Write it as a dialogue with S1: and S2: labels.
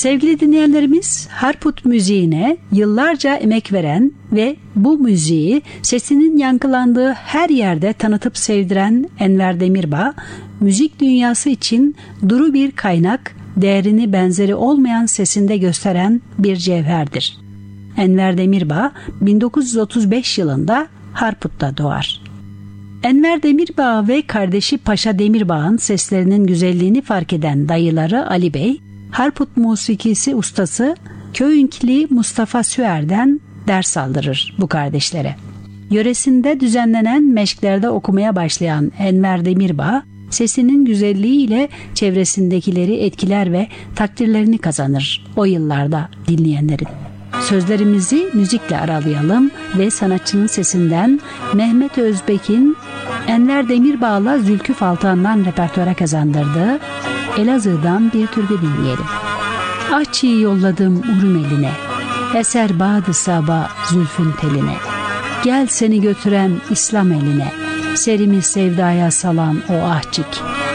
S1: Sevgili dinleyenlerimiz, Harput müziğine yıllarca emek veren ve bu müziği sesinin yankılandığı her yerde tanıtıp sevdiren Enver Demirbağ, müzik dünyası için duru bir kaynak, değerini benzeri olmayan sesinde gösteren bir cevherdir. Enver Demirbağ 1935 yılında Harput'ta doğar. Enver Demirbağ ve kardeşi Paşa Demirbağ'ın seslerinin güzelliğini fark eden dayıları Ali Bey, Harput musikisi ustası Köyünkli Mustafa Süer'den ders aldırır bu kardeşlere. Yöresinde düzenlenen meşklerde okumaya başlayan Enver Demirbağ, sesinin güzelliğiyle çevresindekileri etkiler ve takdirlerini kazanır o yıllarda dinleyenlerin. Sözlerimizi müzikle aralayalım ve sanatçının sesinden Mehmet Özbek'in Enver Demirbağ'la Zülkü Faltan'dan repertuara kazandırdığı Elazığ'dan bir türkü dinleyelim. Ahçı yolladım Urum eline, eser bağdı sabah zülfün teline. Gel seni götüren İslam eline, serimi sevdaya salan o ahçık.